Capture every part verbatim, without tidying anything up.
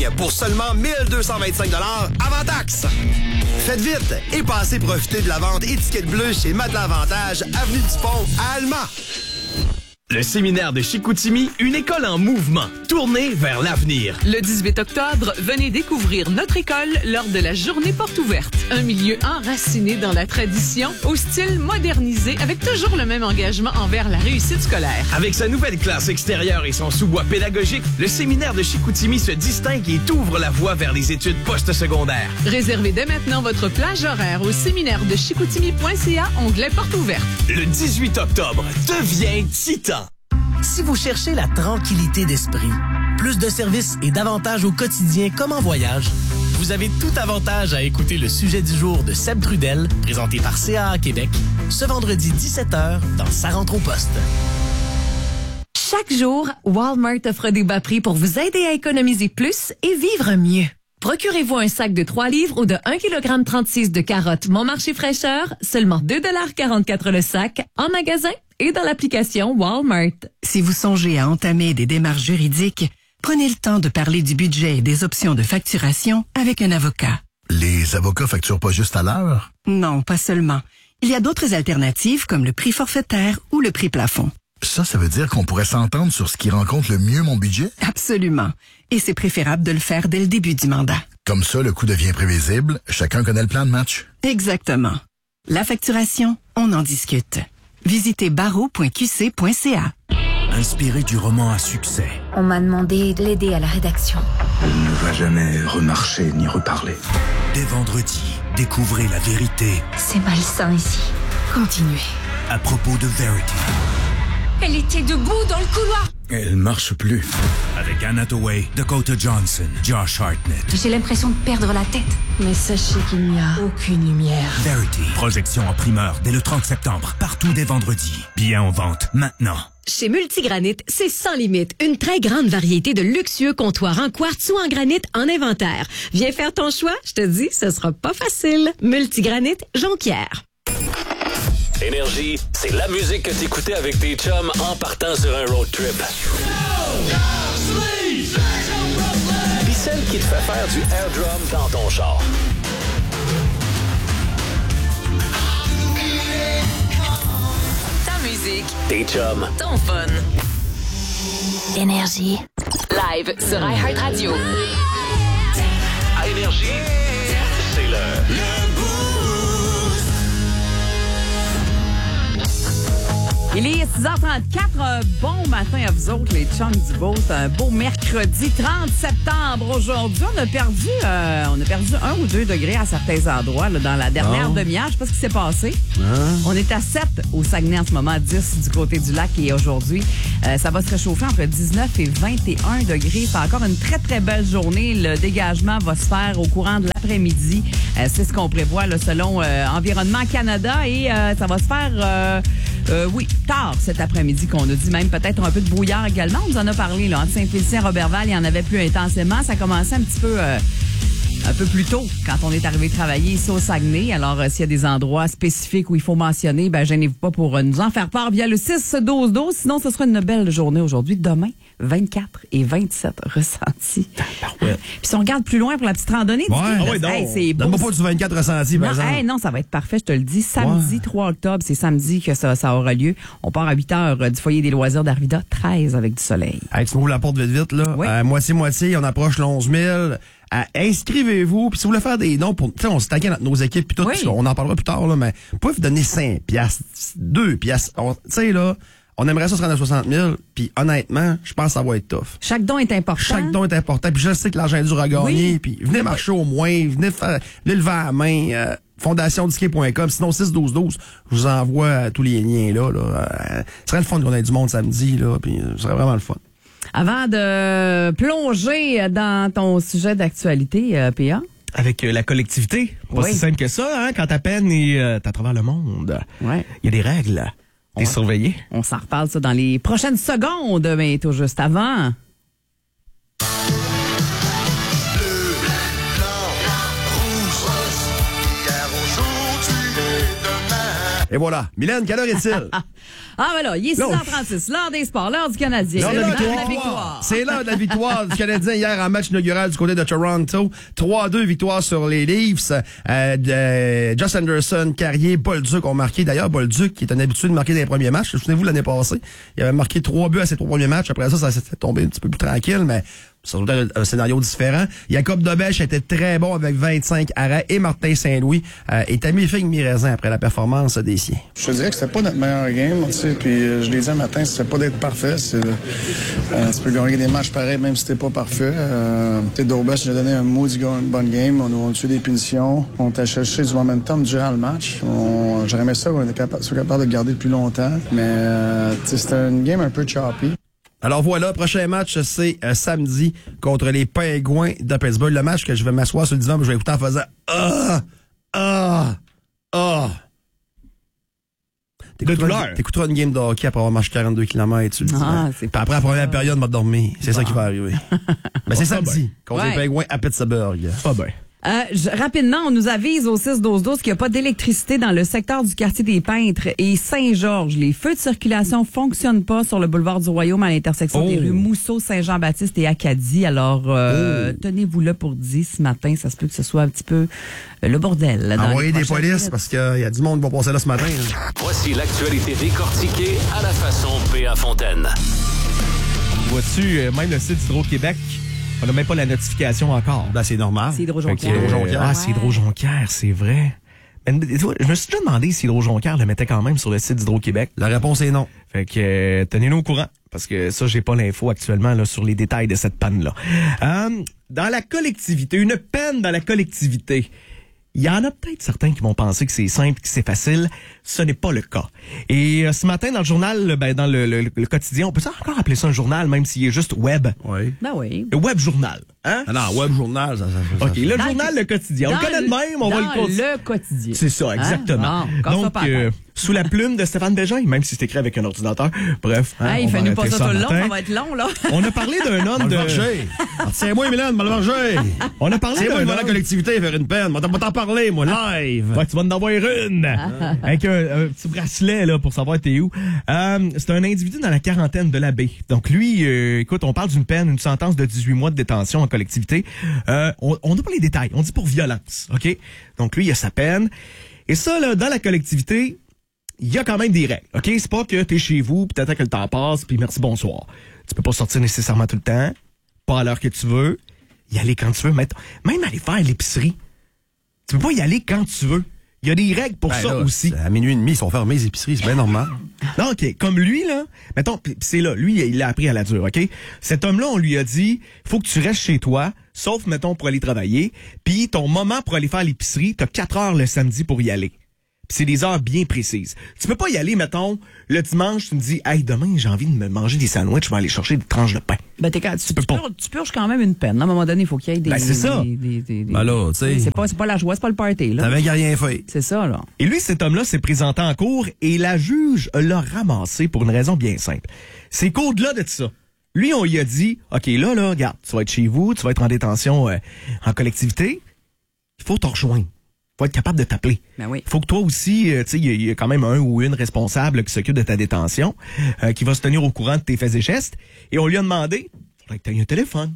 ligne pour seulement mille deux cent vingt-cinq dollars avant taxe. Faites vite et passez profiter de la vente étiquette bleue chez Matelas Avantage, avenue du Pont, à Alma. Le séminaire de Chicoutimi, une école en mouvement, tournée vers l'avenir. Le dix-huit octobre, venez découvrir notre école lors de la journée porte ouverte. Un milieu enraciné dans la tradition, au style modernisé, avec toujours le même engagement envers la réussite scolaire. Avec sa nouvelle classe extérieure et son sous-bois pédagogique, le séminaire de Chicoutimi se distingue et ouvre la voie vers les études postsecondaires. Réservez dès maintenant votre plage horaire au séminaire de chicoutimi point c a, onglet porte ouverte. Le dix-huit octobre, deviens titan. Si vous cherchez la tranquillité d'esprit, plus de services et davantage au quotidien comme en voyage, vous avez tout avantage à écouter le sujet du jour de Seb Trudel, présenté par C A A Québec, ce vendredi dix-sept heures dans Sa rentre au poste. Chaque jour, Walmart offre des bas prix pour vous aider à économiser plus et vivre mieux. Procurez-vous un sac de trois livres ou de un virgule trente-six kilogrammes de carottes Mon Marché fraîcheur, seulement deux virgule quarante-quatre dollars le sac, en magasin et dans l'application Walmart. Si vous songez à entamer des démarches juridiques, prenez le temps de parler du budget et des options de facturation avec un avocat. Les avocats facturent pas juste à l'heure? Non, pas seulement. Il y a d'autres alternatives comme le prix forfaitaire ou le prix plafond. Ça, ça veut dire qu'on pourrait s'entendre sur ce qui rencontre le mieux mon budget? Absolument. Et c'est préférable de le faire dès le début du mandat. Comme ça, le coût devient prévisible. Chacun connaît le plan de match. Exactement. La facturation, on en discute. Visitez barreau point q c point c a. Inspiré du roman à succès. On m'a demandé de l'aider à la rédaction. Elle ne va jamais remarcher ni reparler. Dès vendredi, découvrez la vérité. C'est malsain ici. Continuez. À propos de Verity. Elle était debout dans le couloir. Elle marche plus. Avec Anne Hathaway, Dakota Johnson, Josh Hartnett. J'ai l'impression de perdre la tête. Mais sachez qu'il n'y a aucune lumière. Verity. Projection en primeur dès le trente septembre. Partout dès vendredi. Billets en vente maintenant. Chez Multigranit, c'est sans limite. Une très grande variété de luxueux comptoirs en quartz ou en granit en inventaire. Viens faire ton choix, je te dis, ce sera pas facile. Multigranit, Jonquière. Énergie, c'est la musique que t'écoutais avec tes chums en partant sur un road trip. Puis celle qui te fait faire du air drum dans ton char. Ta musique, tes chums, ton fun. Énergie. Live sur iHeartRadio. À Énergie, c'est le... le Il est six heures trente-quatre. Euh, bon matin à vous autres, les chums du beau. C'est un beau mercredi trente septembre aujourd'hui. On a perdu euh, on a perdu un ou deux degrés à certains endroits là, dans la dernière oh. demi-heure. Je sais pas ce qui s'est passé. Hein? On est à sept au Saguenay en ce moment, dix du côté du lac. Et aujourd'hui, euh, ça va se réchauffer entre dix-neuf et vingt et un degrés. C'est encore une très, très belle journée. Le dégagement va se faire au courant de l'après-midi. Euh, c'est ce qu'on prévoit là, selon euh, Environnement Canada. Et euh, ça va se faire... Euh, Euh, oui, tard cet après-midi qu'on a dit, même peut-être un peu de brouillard également. On nous en a parlé, là, entre Saint-Félicien et Roberval, il y en avait plus intensément. Ça commençait un petit peu... Euh, un peu plus tôt, quand on est arrivé travailler ici au Saguenay. Alors, euh, s'il y a des endroits spécifiques où il faut mentionner, ben gênez-vous pas pour euh, nous en faire part via le six douze douze. Sinon, ce sera une belle journée aujourd'hui. Demain, vingt-quatre et vingt-sept ressentis. Ouais. Puis si on regarde plus loin pour la petite randonnée, ouais. du ah ouais, hey, c'est beau. Donne-moi pas du vingt-quatre ressentis, par non, exemple. Hey, non, ça va être parfait, je te le dis. Samedi ouais. trois octobre, c'est samedi que ça, ça aura lieu. On part à huit heures euh, du foyer des loisirs d'Arvida, treize avec du soleil. Hey, tu m'ouvres la porte vite vite, là. Oui. Euh, moitié-moitié, on approche le onze mille. Euh, inscrivez-vous, puis si vous voulez faire des dons pour, tu sais, on se taquine dans nos équipes puis tout, oui. on en parlera plus tard là, mais vous pouvez vous donner cinq piastres, deux piastres, tu sais là, on aimerait ça se rendre à soixante mille, puis honnêtement, je pense que ça va être tough. Chaque don est important. Chaque don est important, puis je sais que l'argent est dur à gagner, oui. puis venez marcher au moins, venez faire, venez lever à la main, euh, fondation disquet point com, sinon six douze douze, je vous envoie euh, tous les liens là, là. Euh, ce serait le fun qu'on ait du monde samedi là, puis ce serait vraiment le fun. Avant de plonger dans ton sujet d'actualité, euh, P A. Avec euh, la collectivité. Pas oui. si simple que ça, hein, quand ta peine est euh, à travers le monde. Ouais. Il y a des règles. T'es surveillé. On s'en reparle ça dans les prochaines secondes, mais tout juste avant. Et voilà. Mylène, quelle heure est-il? Ah, ben là, il est six heures trente-six, l'heure des sports, l'heure du Canadien. C'est l'heure l'heure de la victoire. C'est l'heure de la victoire du Canadien hier en match inaugural du côté de Toronto. trois à deux victoire sur les Leafs. Euh, de, Josh Anderson, Carrier, Bolduc ont marqué. D'ailleurs, Bolduc, qui est un habitué de marquer dans les premiers matchs. Souvenez-vous, l'année passée, il avait marqué trois buts à ses trois premiers matchs. Après ça, ça s'est tombé un petit peu plus tranquille, mais c'est un scénario différent. Jacob Dobèche était très bon avec vingt-cinq arrêts et Martin Saint-Louis euh, est à mi-figue mi-raisin après la performance des siens. Je te dirais que c'était pas notre meilleur game, tu sais, puis euh, je l'ai dit un matin, c'était pas d'être parfait, c'est euh, tu peux gagner des matchs pareils même si t'es pas parfait. Euh, tu sais, Dobèche nous a donné un maudit bonne game, on, on a tué des punitions, on t'a cherché du momentum durant le match. On, j'aurais aimé ça qu'on était capable, soit capable de le garder depuis longtemps, mais euh, tu sais, c'était une game un peu choppy. Alors voilà, prochain match, c'est euh, samedi contre les Pingouins de Pittsburgh. Le match que je vais m'asseoir sur le divan, mais je vais écouter en faisant ah ah ah. T'écouteras, t'écouteras une game de hockey après avoir marché quarante-deux kilomètres sur le divan. Ah, Puis après la première période, m'a dormi. C'est bon. Ça qui va arriver. Mais c'est samedi contre ouais. les Pingouins à Pittsburgh. Pas bien. Euh, je, rapidement, on nous avise au six douze douze qu'il n'y a pas d'électricité dans le secteur du quartier des Peintres et Saint-Georges. Les feux de circulation fonctionnent pas sur le boulevard du Royaume à l'intersection oh. des rues Mousseau, Saint-Jean-Baptiste et Acadie. Alors, euh, oh. tenez-vous là pour dire ce matin, ça se peut que ce soit un petit peu euh, le bordel. Envoyez des polices minutes. Parce qu'il y a du monde qui va passer là ce matin. Hein. Voici l'actualité décortiquée à la façon P A Fontaine. Vois-tu, même le site d'Hydro-Québec, on n'a même pas la notification encore. Ben, c'est normal. C'est Hydro-Jonquière. Okay. Ah, c'est Hydro-Jonquière, c'est vrai. Mais, je me suis déjà demandé si Hydro-Jonquière le mettait quand même sur le site d'Hydro-Québec. La réponse est non. Fait que euh, tenez-nous au courant, parce que ça, j'ai pas l'info actuellement là, sur les détails de cette panne-là. Euh, dans la collectivité, une peine dans la collectivité. Il y en a peut-être certains qui vont penser que c'est simple, que c'est facile. Ce n'est pas le cas. Et euh, ce matin, dans le journal, ben, dans le, le, le quotidien, on peut ça encore appeler ça un journal, même s'il est juste web. Oui. Ben oui. Le web journal. Hein? Ah non, web journal, ça, ça, ça OK, ça, le dans journal, le, le quotidien. On le connaît de même, on va le continuer. le quotidien. C'est ça, exactement. Hein? Bon, donc, euh, sous la plume de Stéphane Bégin, même si c'est écrit avec un ordinateur. Bref. Hein, hey, il fait nous pas ça tout le long, ça va être long, là. On a parlé d'un homme de... Tiens-moi, Mylène, mal marché. On a parlé d'un homme... C'est moi, la collectivité, faire une peine. On va t'en parler, moi, live. Ouais, tu vas en envoyer une. Avec un, un petit bracelet, là, pour savoir t'es où. Euh, c'est un individu dans la quarantaine de la baie. Donc, lui, euh, écoute, on parle d'une peine, une sentence de dix-huit mois de détention en collectivité. Euh, on n'a pas les détails. On dit pour violence, OK? Donc, lui, il a sa peine. Et ça, là, dans la collectivité, il y a quand même des règles, OK? C'est pas que t'es chez vous, puis t'attends que le temps passe, puis merci, bonsoir. Tu peux pas sortir nécessairement tout le temps, pas à l'heure que tu veux, y aller quand tu veux, même aller faire l'épicerie. Tu peux pas y aller quand tu veux. Il y a des règles pour ben ça là, aussi. À minuit et demi, ils sont fermés les épiceries, c'est bien normal. Non, OK. Comme lui, là, mettons, c'est là, lui, il l'a appris à la dure, OK? Cet homme-là, on lui a dit, faut que tu restes chez toi, sauf, mettons, pour aller travailler, puis ton moment pour aller faire l'épicerie, t'as quatre heures le samedi pour y aller. Puis c'est des heures bien précises. Tu peux pas y aller, mettons, le dimanche, tu me dis, hey, demain, j'ai envie de me manger des sandwichs, je vais aller chercher des tranches de pain. Ben, t'es, tu, tu, tu, purges, tu purges quand même une peine. À un moment donné, il faut qu'il y ait des... Ben, c'est ça. Des, des, des, des, ben là, tu sais. C'est pas, c'est pas la joie, c'est pas le party, là. T'avais rien fait. C'est ça, là. Et lui, cet homme-là s'est présenté en cours et la juge l'a ramassé pour une raison bien simple. C'est qu'au-delà de ça, lui, on lui a dit, OK, là, là, regarde, tu vas être chez vous, tu vas être en détention euh, en collectivité, il faut te rejoindre. Faut être capable de t'appeler. Ben oui. Faut que toi aussi, euh, tu sais, il y, y a quand même un ou une responsable qui s'occupe de ta détention, euh, qui va se tenir au courant de tes faits et gestes. Et on lui a demandé, faudrait que tu aies un téléphone.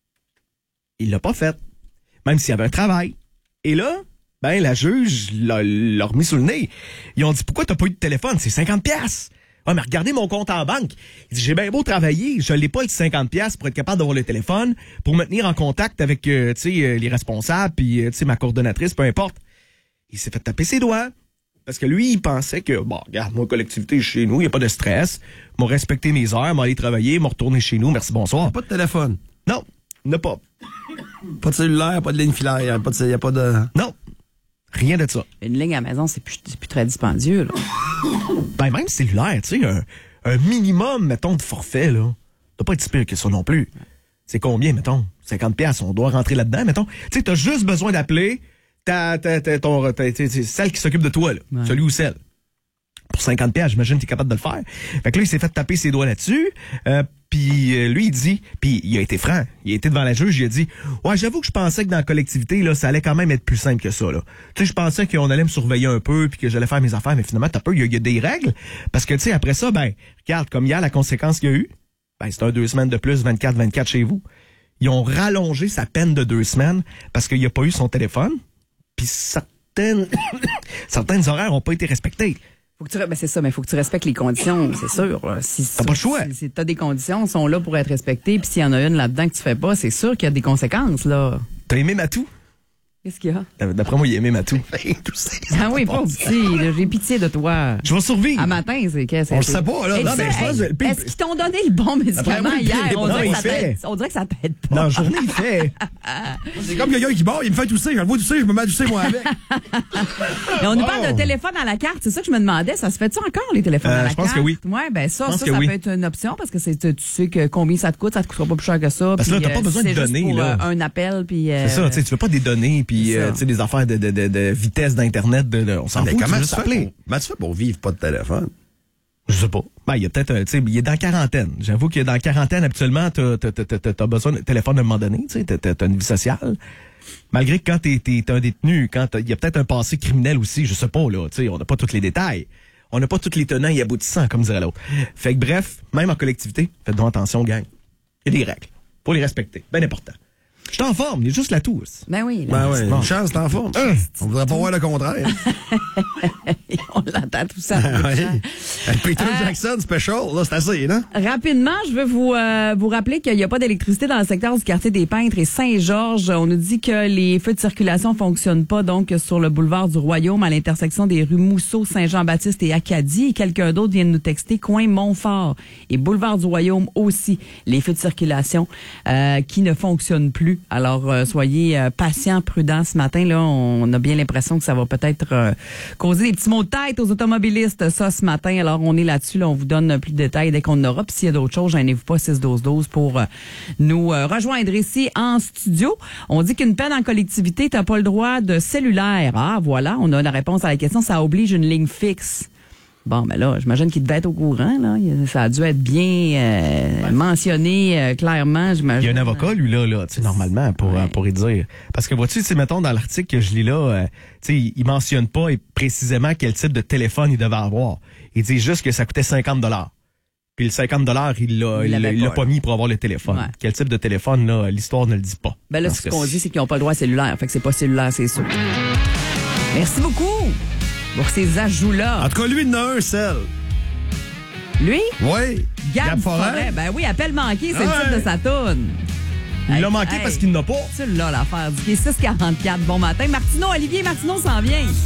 Il l'a pas fait. Même s'il y avait un travail. Et là, ben, la juge l'a, l'a remis sous le nez. Ils ont dit, pourquoi t'as pas eu de téléphone? C'est cinquante piastres. Ah, mais regardez mon compte en banque. Il dit, j'ai bien beau travailler, je l'ai pas eu cinquante piastres pour être capable d'avoir le téléphone, pour me tenir en contact avec, euh, tu sais, euh, les responsables, puis, euh, tu sais, ma coordonnatrice, peu importe. Il s'est fait taper ses doigts. Parce que lui, il pensait que, bon, regarde, moi, collectivité, chez nous, il n'y a pas de stress. M'a respecté mes heures, m'a allé travailler, m'a retourné chez nous, merci, bonsoir. Pas de téléphone. Non, il n'y a pas. Pas de cellulaire, pas de ligne filaire, il n'y a pas de, y a pas de... Non, rien de ça. Une ligne à la maison, c'est plus, c'est plus très dispendieux, là. Ben, même cellulaire, tu sais, un, un minimum, mettons, de forfait, là. Doit pas être si pire que ça non plus. C'est combien, mettons? cinquante piastres, on doit rentrer là-dedans, mettons. Tu sais, t'as juste besoin d'appeler ta, ta, ta, ton, ta, ta, ta, celle qui s'occupe de toi, là. Ouais. Celui ou celle. Pour cinquante piastres, j'imagine que t'es capable de le faire. Fait que là, il s'est fait taper ses doigts là-dessus. Euh, Puis euh, lui, il dit, puis il a été franc, il a été devant la juge, il a dit, ouais, j'avoue que je pensais que dans la collectivité, là, ça allait quand même être plus simple que ça, là. Tu sais, je pensais qu'on allait me surveiller un peu, puis que j'allais faire mes affaires, mais finalement, t'as peur, il y, y a des règles, parce que, tu sais, après ça, ben, regarde, comme hier, la conséquence qu'il y a eu, ben, c'est un deux semaines de plus, vingt-quatre vingt-quatre chez vous. Ils ont rallongé sa peine de deux semaines, parce qu'il n'y a pas eu son téléphone, puis certaines, certaines horaires n'ont pas été respectées. Faut que tu, ben c'est ça, mais il faut que tu respectes les conditions, c'est sûr. Si, T'as pas le choix. Si, si t'as des conditions, elles sont là pour être respectées, puis s'il y en a une là-dedans que tu fais pas, c'est sûr qu'il y a des conséquences, là. T'as aimé Matou? Qu'est-ce qu'il y a? D'après moi, il a aimé Matou. Ah oui, pauvre petit, là, j'ai pitié de toi. Je vais survivre. À matin, c'est qu'est-ce que On le c'est? sait pas, là. Et Non, ça, mais je pense hey, que- est-ce qu'ils t'ont donné le bon médicament moi, le hier? pire, On non, dirait, il que ça fait. t'aide, on dirait que ça t'aide pas. Dans la journée, il fait. C'est comme quelqu'un qui barre, il me fait tousser, je le vois tousser, je me mets à tousser moi avec. Et on nous Oh. parle de téléphone à la carte, c'est ça que je me demandais, ça se fait-tu encore les téléphones Euh, à la je carte? pense que oui. Ouais, ben ça, Je pense ça, que ça oui. peut être une option parce que c'est, tu tu sais que combien ça te coûte, ça te coûtera pas plus cher que ça. Parce que là, puis, t'as pas euh, besoin c'est de juste données, pour, là. euh, un appel, puis. euh, C'est ça, tu sais, tu veux pas des données, puis c'est euh, ça. tu sais, des affaires de, de, de, de vitesse d'Internet, de, de- on s'en Mais fout, comment tu veux tu, juste fais appeler. pour, comment tu fais pour vivre pas de téléphone? Je sais pas. Ben, il y a peut-être, un- tu sais, il est dans quarantaine. J'avoue qu'il est dans quarantaine, habituellement, t'as, t'as, t'as, t'as, t'as besoin de téléphone à un moment donné, tu sais, t'as, t'as, t'as une vie sociale. Malgré que quand t'es, t'es, t'es un détenu, quand t'as- il y a peut-être un passé criminel aussi, je sais pas, là, tu sais, on n'a pas tous les détails. On n'a pas tous les tenants et aboutissants, comme dirait l'autre. Fait que bref, même en collectivité, faites donc attention, gang. Il y a des règles. Faut les respecter. Ben important. Je suis en forme, il y a juste la toux. Ben oui. Ben là, ouais, bon. une chance, t'es en forme. On voudrait pas voir le contraire. on l'entend tout ça. Ouais. Peter Euh, Jackson special, là, c'est assez, là. Rapidement, je veux vous euh, vous rappeler qu'il n'y a pas d'électricité dans le secteur du quartier des Peintres et Saint-Georges. On nous dit que les feux de circulation fonctionnent pas donc sur le boulevard du Royaume à l'intersection des rues Mousseau, Saint-Jean-Baptiste et Acadie. Et quelqu'un d'autre vient de nous texter coin Montfort et boulevard du Royaume aussi. Les feux de circulation euh, qui ne fonctionnent plus. Alors euh, soyez euh, patients, prudents ce matin. Là, on a bien l'impression que ça va peut-être euh, causer des petits maux de tête aux automobilistes ça ce matin. Alors on est là-dessus. Là, on vous donne plus de détails dès qu'on en aura. Puis s'il y a d'autres choses, gênez-vous pas six douze douze pour euh, nous euh, rejoindre ici en studio. On dit qu'une peine en collectivité, t'as pas le droit de cellulaire. Ah voilà, on a la réponse à la question. Ça oblige une ligne fixe. Bon, ben là, j'imagine qu'il devait être au courant, là. Ça a dû être bien euh, mentionné euh, clairement, j'imagine. Il y a un avocat, lui, là, là tu sais, normalement, pour, Ouais. euh, pour y dire. Parce que, vois-tu, tu sais, mettons, dans l'article que je lis là, euh, tu sais, il mentionne pas précisément quel type de téléphone il devait avoir. Il dit juste que ça coûtait cinquante dollars. Puis le cinquante dollars, il l'a, Il il, l'avait il l'a pas, pas là. mis pour avoir le téléphone. Ouais. Quel type de téléphone, là, l'histoire ne le dit pas. Ben là, Dans ce ce qu'on cas-ci. dit, c'est qu'ils n'ont pas le droit à cellulaire. Fait que c'est pas cellulaire, c'est sûr. Merci beaucoup pour ces ajouts-là. En tout cas, lui, il en a un seul. Lui? Oui. Gab, Gab Forêt. Forêt. Ben oui, appel manqué, c'est Ouais. le titre de sa toune. Il l'a manqué parce qu'il n'a pas. Tu l'as l'affaire. Du six quarante-quatre. Bon matin. Martineau, Olivier Martineau s'en vient.